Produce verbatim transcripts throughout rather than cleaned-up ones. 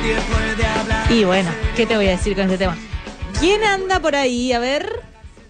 Y bueno, ¿qué te voy a decir con este tema? ¿Quién anda por ahí? A ver.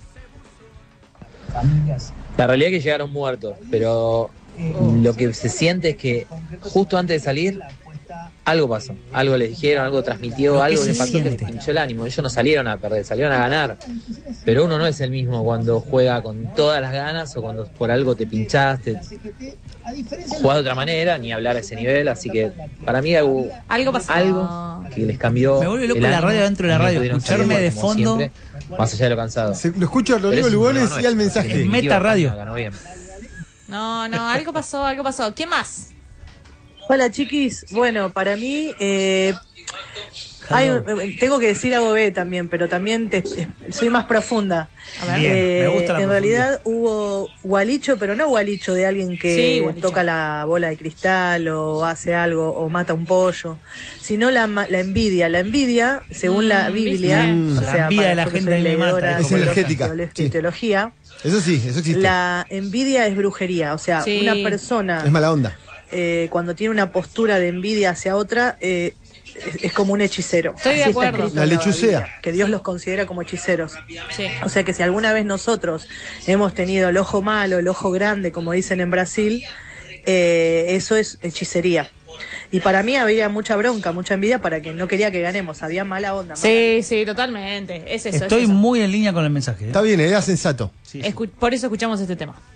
La realidad es que llegaron muertos, pero lo que se siente es que justo antes de salir, algo pasó. Algo les dijeron, algo transmitió, algo les pasó que les pinchó el ánimo. Ellos no salieron a perder, salieron a ganar. Pero uno no es el mismo cuando juega con todas las ganas o cuando por algo te pinchaste. Jugás de otra manera, ni hablar a ese nivel. Así que para mí hubo algo pasó. Algo que les cambió. Me vuelve loco la radio dentro de la radio. Escucharme de fondo. Siempre, más allá de lo cansado. Se, lo escucho a Rodrigo Lugones y al mensaje. Meta Radio. No, no, algo pasó, algo pasó. ¿Quién más? Hola chiquis, bueno, para mí eh, hay, tengo que decir algo B también, pero también te, soy más profunda. A ver. Bien, eh, me gusta la en realidad hubo gualicho, pero no gualicho de alguien que sí, toca la bola de cristal o hace algo o mata un pollo, sino la, la envidia. La envidia, según mm, la Biblia, mm, o la sea, envidia de la gente le mata, es energética. Sí. Teología. Eso sí, eso existe. La envidia es brujería, o sea, sí. una persona... Es mala onda. Eh, cuando tiene una postura de envidia hacia otra, eh, es, es como un hechicero. Estoy de acuerdo. La lechucea. Que Dios los considera como hechiceros. Sí. O sea que si alguna vez nosotros hemos tenido el ojo malo, el ojo grande, como dicen en Brasil, eh, eso es hechicería. Y para mí había mucha bronca, mucha envidia para que no quería que ganemos. Había mala onda. Sí, mala. sí, totalmente. Es eso. Estoy es eso. muy en línea con el mensaje. ¿eh? Está bien, era sensato. Sí, sí. Escu- por eso escuchamos este tema.